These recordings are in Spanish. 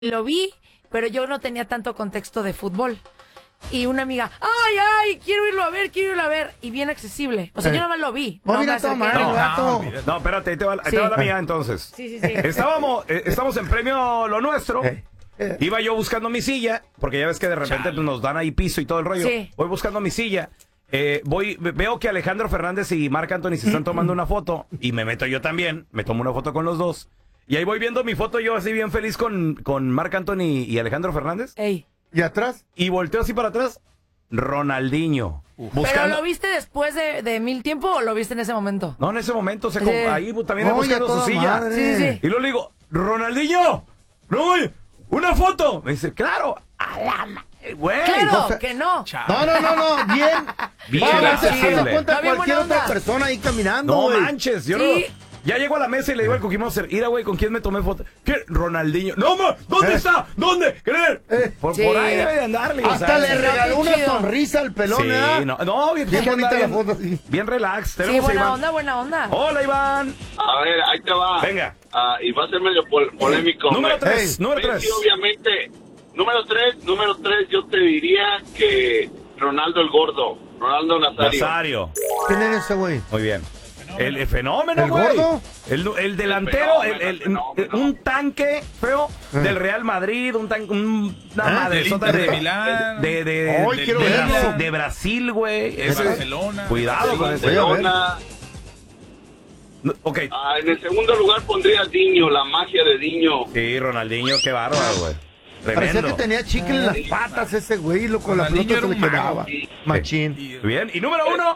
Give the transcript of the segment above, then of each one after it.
Lo vi, pero yo no tenía tanto contexto de fútbol. Y una amiga, ay, quiero irlo a ver. Y bien accesible. O sea, yo nada más lo vi. No, No me mira, acerqué. no, espérate, ahí te va la mía entonces. Sí. Estamos en Premio Lo Nuestro. Iba yo buscando mi silla, porque ya ves que de repente pues, nos dan ahí piso y todo el rollo. Sí. Voy buscando mi silla. Veo que Alejandro Fernández y Marc Anthony se están tomando una foto. Y me meto yo también. Me tomo una foto con los dos. Y ahí voy viendo mi foto yo así bien feliz con Marc Anthony y Alejandro Fernández. Ey. ¿Y atrás? Y volteo así para atrás. Ronaldinho. ¿Pero lo viste después de 1000 tiempo o lo viste en ese momento? No, en ese momento. Ahí también Oye, buscando su toda silla. madre. Sí. Y luego le digo, Ronaldinho, no, güey, una foto. Me dice, claro, a la madre, güey. Claro, o sea, que no. No, bien. Bien Vamos, se accesible. da cuenta No, bien cualquier buena otra onda. persona ahí caminando, No güey. manches, yo Sí. no. Ya llego a la mesa y le digo al Cookie Monster, mira, güey, ¿con quién me tomé foto? ¿Qué? Ronaldinho. No, ¿dónde está? ¿Dónde? ¿Creer? Sí. Por ahí debe de andarle. Hasta le regaló qué una chido. sonrisa al pelón, Sí, ¿eh? no, bien, Bien bonita la bien, foto, sí. bien relax. Sí, Tenemos a Iván. buena onda. Hola, Iván. A ver, ahí te va. Venga. Y va a ser medio polémico. Número Messi, 3, número 3. obviamente. Número 3, yo te diría que Ronaldo el Gordo. Ronaldo Nazario. ¿Quién es ese güey? Muy bien. El fenómeno, ¿El güey. gordo? El delantero, El fenómeno. un tanque feo del Real Madrid, una madre Del Inter de Milán. Ay, quiero verlo. de Brasil, güey. De Barcelona. Cuidado con ese. Barcelona. Ok. En el segundo lugar pondría a Diño, la magia de Diño. Sí, Ronaldinho, qué bárbaro, güey. Parecía Tremendo. que tenía chicle en las patas ese güey, loco, la Ronaldinho pelota se le era un mago. quedaba. Machín. Bien. Y número 1.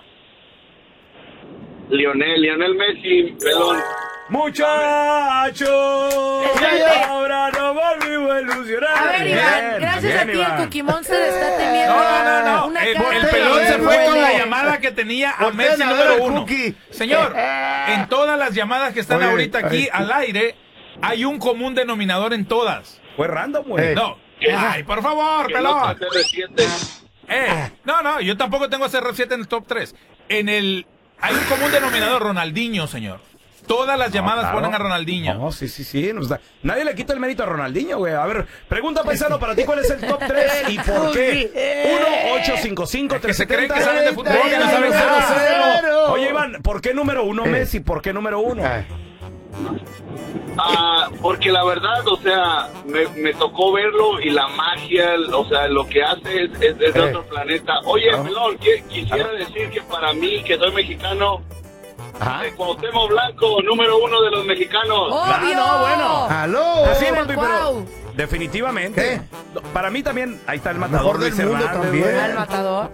Lionel Messi, pelón. Muchachos, ahora no volvimos a ilusionar. A ver, Iván, gracias a ti el Cookie Monster está teniendo No. una El cara pelón de se fue con la huevo. llamada que tenía a Volteen Messi a ver número al 1. Cookie. Señor, en todas las llamadas que están Oye, ahorita aquí al aire, hay un común denominador en todas. Fue random, güey. No. Ay, por favor, Que no pelón. te CR7. No, yo tampoco tengo CR7 en el top 3. Hay un común denominador, Ronaldinho, señor. Todas las llamadas claro. ponen a Ronaldinho. No, sí. Nadie le quita el mérito a Ronaldinho, güey. A ver, pregunta, paisano, para ti, ¿cuál es el top 3 y por qué? 1-855-370. Que se creen que saben de fútbol y no saben nada. cero. Oye, Iván, ¿por qué número 1 Messi? ¿Por qué número 1? Porque la verdad, o sea, me tocó verlo y la magia, o sea, lo que hace es de otro planeta. Oye, pelón, quisiera decir que para mí, que soy mexicano, Cuauhtémoc Blanco, número 1 de los mexicanos. ¡Obvio! No, bueno. ¡Aló! Así, Pero, papi, pero guau. definitivamente. ¿Qué? Para mí también, ahí está el Mejor matador del Luis mundo Hernández, también. güey. Al matador.